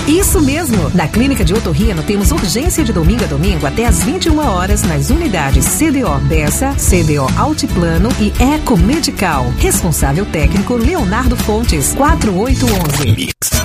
Isso mesmo! Na Clínica de Otorrino temos urgência de domingo a domingo até às 21 horas nas unidades CDO Bessa, CDO Altiplano e Eco Medical. Responsável técnico Leonardo Fontes, 4811.